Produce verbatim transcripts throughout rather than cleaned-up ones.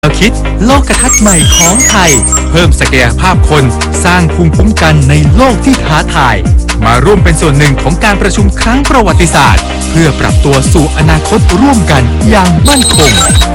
เราคิดโลกทัศน์ใหม่ของไทยเพิ่มศักยภาพคนสร้างภูมิคุ้มกันในโลกที่ท้าทายมาร่วมเป็นส่วนหนึ่งของการประชุมครั้งประวัติศาสตร์เพื่อปรับตัวสู่อนาคตร่วมกันอย่างมั่นคง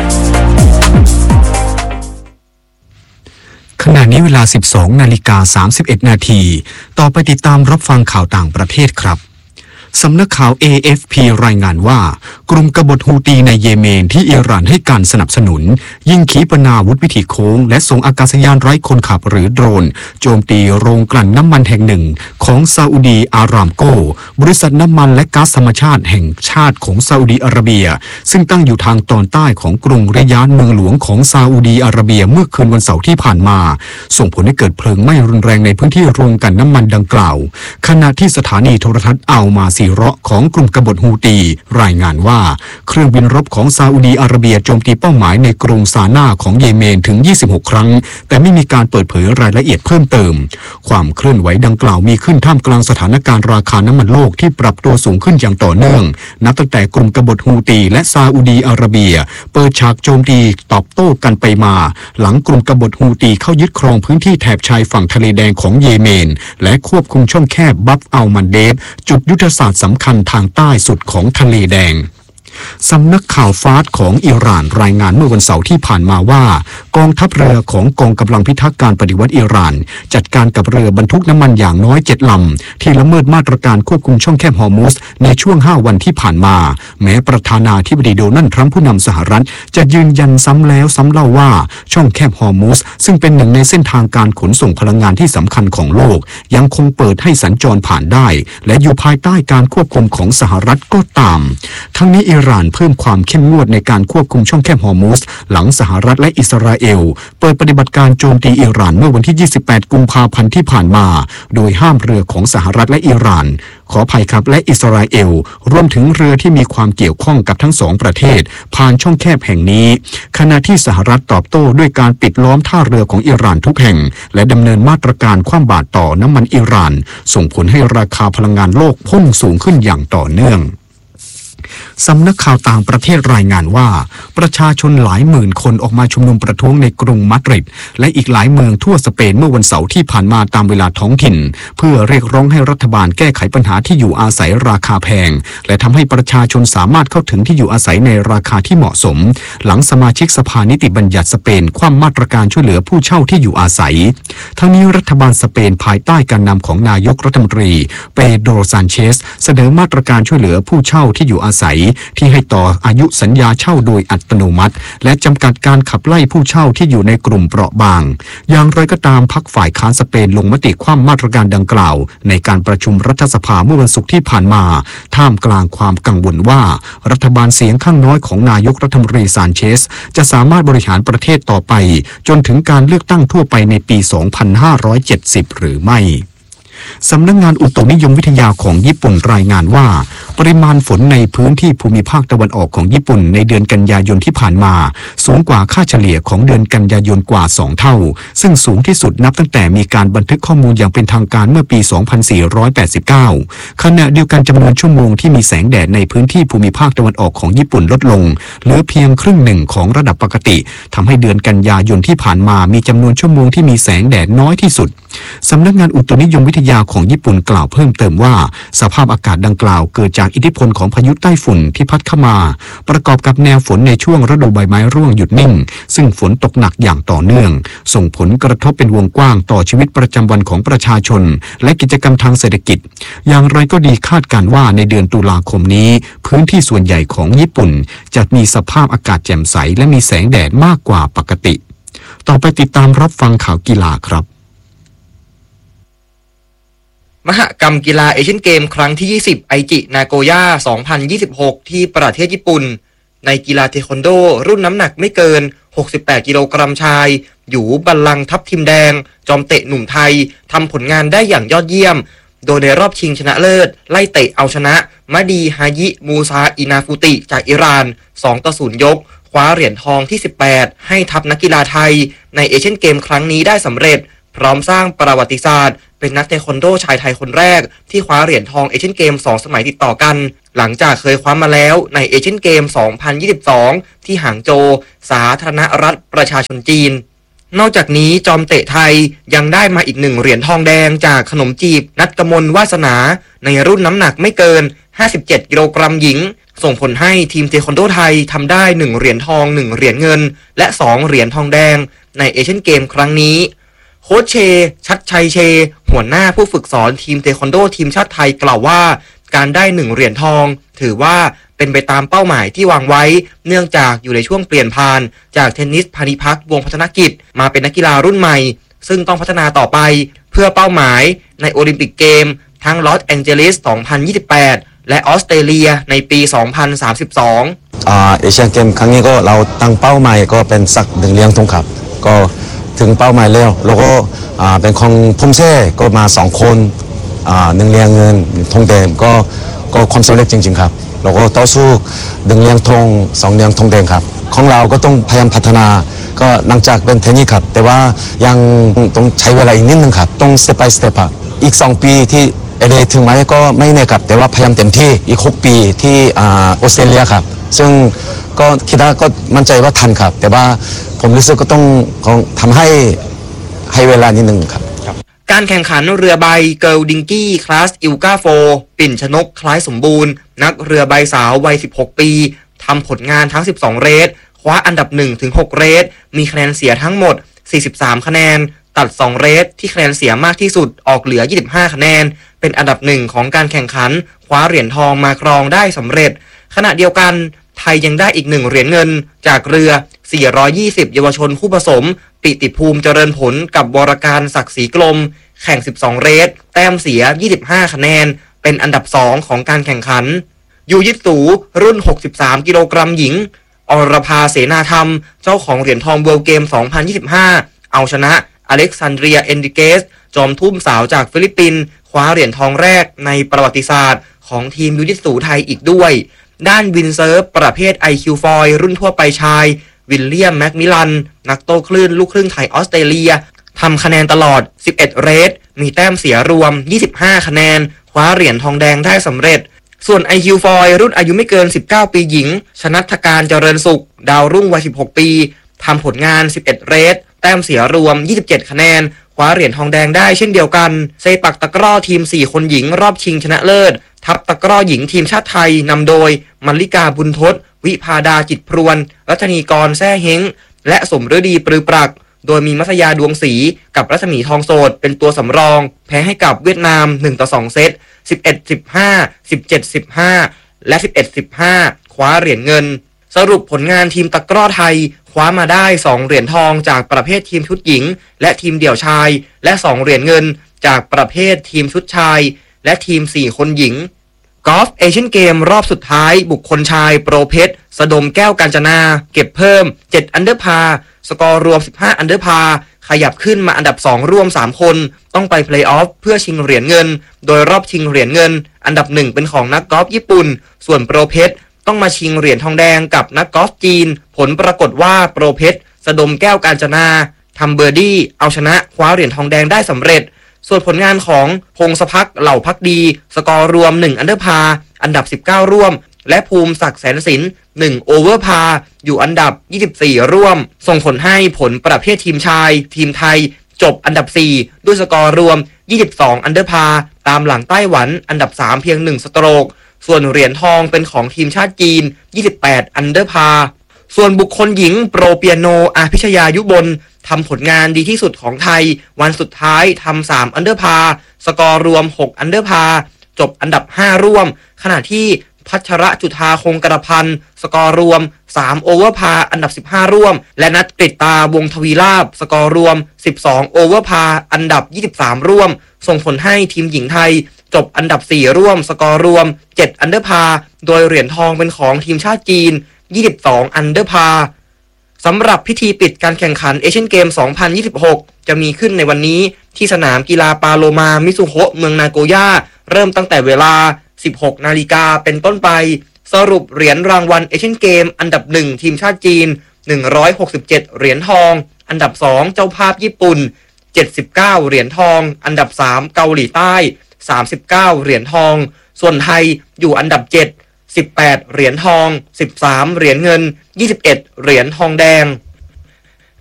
ขณะนี้เวลา สิบสองนาฬิกาสามสิบเอ็ดนาทีต่อไปติดตามรับฟังข่าวต่างประเทศครับสำนักข่าว เอ เอฟ พี รายงานว่ากลุ่มกบฏฮูตีในเยเมนที่อิหร่านให้การสนับสนุนยิงขีปนาวุธวิถีโค้งและส่งอากาศยานไร้คนขับหรือโดรนโจมตีโรงกลั่นน้ำมันแห่งหนึ่งของซาอุดีอารามโกบริษัทน้ำมันและก๊าซธรรมชาติแห่งชาติของซาอุดีอาระเบียซึ่งตั้งอยู่ทางตอนใต้ของกรุงริยาดเมืองหลวงของซาอุดีอาระเบียเมื่อคืนวันเสาร์ที่ผ่านมาส่งผลให้เกิดเพลิงไหม้รุนแรงในพื้นที่โรงกลั่นน้ำมันดังกล่าวขณะที่สถานีโทรทัศน์อัลมาซีเราะห์ของกลุ่มกบฏฮูตีรายงานว่าเครื่องบินรบของซาอุดีอาระเบียโจมตีเป้าหมายในกรุงซานาของเยเมนถึงยี่สิบหกครั้งแต่ไม่มีการเปิดเผยรายละเอียดเพิ่มเติมความเคลื่อนไหวดังกล่าวมีขึ้นท่ามกลางสถานการณ์ราคาน้ำมันโลกที่ปรับตัวสูงขึ้นอย่างต่อเนื่องนับตั้งแต่กลุ่มกบฏฮูตีและซาอุดีอาระเบียเปิดฉากโจมตีตอบโต้กันไปมาหลังกลุ่มกบฏฮูตีเข้ายึดครองพื้นที่แถบชายฝั่งทะเลแดงของเยเมนและควบคุมช่องแคบบับอัลมันเดบจุดยุทธศาสตร์สำคัญทางใต้สุดของทะเลแดงสำนักข่าวฟาร์สของอิหร่านรายงานเมื่อวันเสาร์ที่ผ่านมาว่ากองทัพเรือของกองกำลังพิทักษ์การปฏิวัติอิหร่านจัดการกับเรือบรรทุกน้ำมันอย่างน้อยเจ็ดลำที่ละเมิดมาตรการควบคุมช่องแคบฮอร์มุสในช่วงห้าวันที่ผ่านมาแม้ประธานาธิบดีโดนัลด์ทรัมป์ผู้นำสหรัฐจะยืนยันซ้ำแล้วซ้ำเล่าว่าช่องแคบฮอร์มุสซึ่งเป็นหนึ่งในเส้นทางการขนส่งพลังงานที่สำคัญของโลกยังคงเปิดให้สัญจรผ่านได้และอยู่ภายใต้การควบคุมของสหรัฐก็ตามทั้งนี้อิหร่านเพิ่มความเข้มงวดในการควบคุมช่องแคบฮอร์มุสหลังสหรัฐและอิสราเอลเปิดปฏิบัติการโจมตีอิหร่านเมื่อวันที่ยี่สิบแปดกุมภาพันธ์ที่ผ่านมาโดยห้ามเรือของสหรัฐและอิหร่านขออภัยครับและอิสราเอลรวมถึงเรือที่มีความเกี่ยวข้องกับทั้งสองประเทศผ่านช่องแคบแห่งนี้ขณะที่สหรัฐตอบโต้ด้วยการปิดล้อมท่าเรือของอิหร่านทุกแห่งและดำเนินมาตรการคว่ำบาตรต่อน้ำมันอิหร่านส่งผลให้ราคาพลังงานโลกพุ่งสูงขึ้นอย่างต่อเนื่องสำนักข่าวต่างประเทศรายงานว่าประชาชนหลายหมื่นคนออกมาชุมนุมประท้วงในกรุงมาดริดและอีกหลายเมืองทั่วสเปนเมื่อวันเสาร์ที่ผ่านมาตามเวลาท้องถิ่นเพื่อเรียกร้องให้รัฐบาลแก้ไขปัญหาที่อยู่อาศัยราคาแพงและทำให้ประชาชนสามารถเข้าถึงที่อยู่อาศัยในราคาที่เหมาะสมหลังสมาชิกสภานิติบัญญัติสเปนคว่ำมาตรการช่วยเหลือผู้เช่าที่อยู่อาศัยทั้งนี้รัฐบาลสเปนภายใต้การนำของนายกรัฐมนตรีเปโดร ซานเชสเสนอมาตรการช่วยเหลือผู้เช่าที่อยู่อาศัยที่ให้ต่ออายุสัญญาเช่าโดยอัตโนมัติและจำกัดการขับไล่ผู้เช่าที่อยู่ในกลุ่มเปราะบางอย่างไรก็ตามพรรคฝ่ายค้านสเปนลงมติคว่ำมาตรการดังกล่าวในการประชุมรัฐสภาเมื่อวันศุกร์ที่ผ่านมาท่ามกลางความกังวลว่ารัฐบาลเสียงข้างน้อยของนายกรัฐมนตรีซานเชสจะสามารถบริหารประเทศต่อไปจนถึงการเลือกตั้งทั่วไปในปี สองพันห้าร้อยเจ็ดสิบ หรือไม่สำนักงานอุตุนิยมวิทยาของญี่ปุ่นรายงานว่าปริมาณฝนในพื้นที่ภูมิภาคตะวันออกของญี่ปุ่นในเดือนกันยายนที่ผ่านมาสูงกว่าค่าเฉลี่ยของเดือนกันยายนกว่าสองเท่าซึ่งสูงที่สุดนับตั้งแต่มีการบันทึกข้อมูลอย่างเป็นทางการเมื่อปี สองพันสี่ร้อยแปดสิบเก้า ขณะเดียวกันจำนวนชั่วโมงที่มีแสงแดดในพื้นที่ภูมิภาคตะวันออกของญี่ปุ่นลดลงเหลือเพียงครึ่งหนึ่งของระดับปกติทำให้เดือนกันยายนที่ผ่านมามีจำนวนชั่วโมงที่มีแสงแดดน้อยที่สุดสำนักงานอุตุนิยมวิทยาของญี่ปุ่นกล่าวเพิ่มเติมว่าสภาพอากาศดังกล่าวเกิดจากอิทธิพลของพายุใต้ฝุ่นที่พัดเข้ามาประกอบกับแนวฝนในช่วงฤดูใบไม้ร่วงหยุดนิ่งซึ่งฝนตกหนักอย่างต่อเนื่องส่งผลกระทบเป็นวงกว้างต่อชีวิตประจำวันของประชาชนและกิจกรรมทางเศรษฐกิจอย่างไรก็ดีคาดการว่าในเดือนตุลาคมนี้พื้นที่ส่วนใหญ่ของญี่ปุ่นจะมีสภาพอากาศแจ่มใสและมีแสงแดดมากกว่าปกติต่อไปติดตามรับฟังข่าวกีฬาครับมหกรรมกีฬาเอเชียนเกมครั้งที่ยี่สิบไอจินาโกย่าสองพันยี่สิบหกที่ประเทศญี่ปุ่นในกีฬาเทควันโดรุ่นน้ำหนักไม่เกินหกสิบแปดกิโลกรัมชายหยูบัลลังก์ทัพทิมแดงจอมเตะหนุ่มไทยทำผลงานได้อย่างยอดเยี่ยมโดยในรอบชิงชนะเลิศไล่เตะเอาชนะมะดีฮายิมูซาอินาฟุติจากอิหร่านสองต่อศูนย์ยกคว้าเหรียญทองที่สิบแปดให้ทัพนักกีฬาไทยในเอเชียนเกมครั้งนี้ได้สำเร็จพร้อมสร้างประวัติศาสตร์เป็นนักเทควันโดชายไทยคนแรกที่คว้าเหรียญทองเอเชียนเกมสองสมัยติดต่อกันหลังจากเคยคว้ามาแล้วในเอเชียนเกม สองพันยี่สิบสอง ที่หางโจวสาธารณรัฐประชาชนจีนนอกจากนี้จอมเตะไทยยังได้มาอีกหนึ่งเหรียญทองแดงจากขนมจีบนัทกมลวาสนาในรุ่นน้ำหนักไม่เกินห้าสิบเจ็ดกิโลกรัมหญิงส่งผลให้ทีมเทควันโดไทยทำได้หนึ่งเหรียญทองหนึ่งเหรียญเงินและสองเหรียญทองแดงในเอเชียนเกมครั้งนี้โค้ชเชชัดชัยเชหัวหน้าผู้ฝึกสอนทีมเทควันโดทีมชาติไทยกล่าวว่าการได้หนึ่งเหรียญทองถือว่าเป็นไปตามเป้าหมายที่วางไว้เนื่องจากอยู่ในช่วงเปลี่ยนผ่านจากเทนนิสพานิพักวงศ์พัฒนกิจมาเป็นนักกีฬารุ่นใหม่ซึ่งต้องพัฒนาต่อไปเพื่อเป้าหมายในโอลิมปิกเกมทั้งลอสแองเจลิส สองพันยี่สิบแปด และออสเตรเลียในปี สองพันสามสิบสองอ่าเอเชียนเกมครั้งนี้ก็เราตั้งเป้าหมายก็เป็นสักหนึ่งเหรียญทองครับก็ถึงเป้าหมายแล้วแล้วก็อ่าเป็นของพุ่มเซ่ก็มาสองคนอ่าหนึ่งเหรียญเงินทองแดงก็ก็ความสำเร็จจริงๆครับเราก็ต่อสู้หนึ่งเหรียญทองสองเหรียญทองแดงครับของเราก็ต้องพยายามพัฒนาก็หลังจากเป็นเทนนิสครับแต่ว่ายังต้องใช้เวลาอีกนิดนึงครับต้อง step by step ครับอีกสองปีที่เอเดถึงไหมก็ไม่แน่ครับแต่ว่าพยายามเต็มที่อีกหกปีที่อ่าออสเตรเลียครับซึ่งก็คิดว่าก็มั่นใจว่าทันครับแต่ว่าผมรู้สึกก็ต้องทำให้ให้เวลานิดนึงครับการแข่งขันเรือใบเกิร์ลดิงกี้คลาสอิลกาโฟปิ่นชนกคล้ายสมบูรณ์นักเรือใบสาววัยสิบหกปีทำผลงานทั้งสิบสองเรสคว้าอันดับ หนึ่งถึงหก เรสมีคะแนนเสียทั้งหมดสี่สิบสามคะแนนตัดสองเรสที่คะแนนเสียมากที่สุดออกเหลือยี่สิบห้าคะแนนเป็นอันดับหนึ่งของการแข่งขันคว้าเหรียญทองมาครองได้สำเร็จขณะเดียวกันไทยยังได้อีกหนึ่งเหรียญเงินจากเรือสี่ร้อยยี่สิบเยาวชนคู่ผสมปิติภูมิเจริญผลกับวรการศักดิ์ศรีกลมแข่งสิบสองเรสแต้มเสียยี่สิบห้าคะแนนเป็นอันดับสองของการแข่งขันยูยิตสูรุ่นหกสิบสามกิโลกรัมหญิงอรภาเสนาธรรมเจ้าของเหรียญทองเวิลด์เกม สองพันยี่สิบห้า เอาชนะอเล็กซานเดรียเอนริเกสจอมทุ่มสาวจากฟิลิปปินส์คว้าเหรียญทองแรกในประวัติศาสตร์ของทีมยูยิตสูไทยอีกด้วยด้านวินเซิร์ฟประเภท ไอ คิว ฟอยรุ่นทั่วไปชายวิลเลียมแม็กมิลันนักโต้คลื่นลูกครึ่งไทยออสเตรเลียทำคะแนนตลอดสิบเอ็ดเรสมีแต้มเสียรวมยี่สิบห้าคะแนนคว้าเหรียญทองแดงได้สำเร็จส่วน ไอ คิว ฟอยรุ่นอายุไม่เกินสิบเก้าปีหญิงชนัทการเจริญสุขดาวรุ่งวัยสิบหกปีทำผลงานสิบเอ็ดเรสแต้มเสียรวมยี่สิบเจ็ดคะแนนคว้าเหรียญทองแดงได้เช่นเดียวกันเซปักตะกร้อทีมสี่คนหญิงรอบชิงชนะเลิศทัพตะกร้อหญิงทีมชาติไทยนำโดยมลลิกาบุญทศวิภาดาจิตพรวนรัชนีกรแซ่เฮงและสมฤดีปรือปรักโดยมีมัสยาดวงศรีกับรัศมีทองโสดเป็นตัวสำรองแพ้ให้กับเวียดนามหนึ่งต่อสองเซต สิบเอ็ด สิบห้า สิบเจ็ด สิบห้า และ สิบเอ็ด สิบห้า คว้าเหรียญเงินสรุปผลงานทีมตะกร้อไทยคว้ามาได้สองเหรียญทองจากประเภททีมชุดหญิงและทีมเดี่ยวชายและสองเหรียญเงินจากประเภททีมชุดชายและทีมสี่คนหญิงกอล์ฟเอเชียนเกมรอบสุดท้ายบุคคลชายโปรเพชรสดมแก้วกาญจนาเก็บเพิ่มเจ็ดอันเดอร์พาร์สกอร์รวมสิบห้าอันเดอร์พาร์ขยับขึ้นมาอันดับสองร่วมสามคนต้องไปเพลย์ออฟเพื่อชิงเหรียญเงินโดยรอบชิงเหรียญเงินอันดับหนึ่งเป็นของนักกอล์ฟญี่ปุ่นส่วนโปรเพชรต้องมาชิงเหรียญทองแดงกับนักกอล์ฟจีนผลปรากฏว่าโปรเพชรสดมแก้วกาญจนาทำเบอร์ดี้เอาชนะคว้าเหรียญทองแดงได้สำเร็จส่วนผลงานของพงศพักเหล่าพักดีสกอร์รวมหนึ่งอันเดอร์พาร์อันดับสิบเก้าร่วมและภูมิศักดิ์แสนสินหนึ่งโอเวอร์พาร์อยู่อันดับยี่สิบสี่ร่วมส่งผลให้ผลประเภททีมชายทีมไทยจบอันดับสี่ด้วยสกอร์รวมยี่สิบสองอันเดอร์พาร์ตามหลังไต้หวันอันดับสามเพียงหนึ่งสโตรกส่วนเหรียญทองเป็นของทีมชาติจีนยี่สิบแปดอันเดอร์พาร์ส่วนบุคคลหญิงโปรเปียโนอาภิชยายุบลทำผลงานดีที่สุดของไทยวันสุดท้ายทำสามอันเดอร์พาร์สกอร์รวมหกอันเดอร์พาร์จบอันดับห้าร่วมขณะที่พัชระจุฑาคงกระพันสกอร์รวมสามโอเวอร์พาร์อันดับสิบห้าร่วมและนัทกฤตตาวงทวีลาภสกอร์รวมสิบสองโอเวอร์พาร์อันดับยี่สิบสามร่วมส่งผลให้ทีมหญิงไทยจบอันดับสี่ร่วมสกอร์รวมเจ็ดอันเดอร์พาร์โดยเหรียญทองเป็นของทีมชาติจีนยี่สิบสองอันเดอร์พาร์สำหรับพิธีปิดการแข่งขันเอเชียนเกม สองพันยี่สิบหก จะมีขึ้นในวันนี้ที่สนามกีฬาปาโลมามิซุโฮะเมืองนาโกย่าเริ่มตั้งแต่เวลา สิบหกนาฬิกาเป็นต้นไปสรุปเหรียญรางวัลเอเชียนเกมอันดับหนึ่งทีมชาติจีนหนึ่งร้อยหกสิบเจ็ดเหรียญทองอันดับสองเจ้าภาพญี่ปุ่นเจ็ดสิบเก้าเหรียญทองอันดับสามเกาหลีใต้สามสิบเก้าเหรียญทองส่วนไทยอยู่อันดับเจ็ดสิบแปดเหรียญทองสิบสามเหรียญเงินยี่สิบเอ็ดเหรียญทองแดง